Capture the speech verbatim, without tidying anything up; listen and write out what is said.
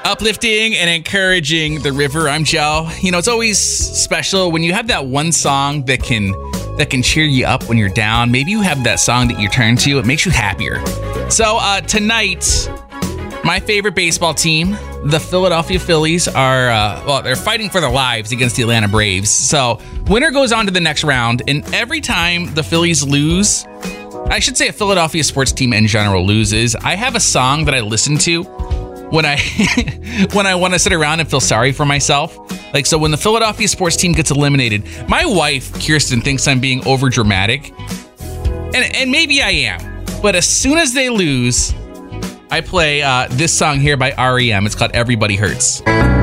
Uplifting and encouraging the river. I'm Joe. You know, it's always special when you have that one song that can that can cheer you up when you're down. Maybe you have that song that you turn to. It makes you happier. So uh, tonight, my favorite baseball team, the Philadelphia Phillies, are, uh, well, they're fighting for their lives against the Atlanta Braves. So winner goes on to the next round. And every time the Phillies lose, I should say a Philadelphia sports team in general loses, I have a song that I listen to when I when I want to sit around and feel sorry for myself. Like, so when the Philadelphia sports team gets eliminated, my wife, Kirsten, thinks I'm being over dramatic. And, and maybe I am. But as soon as they lose, I play uh, this song here by R E M. It's called Everybody Hurts.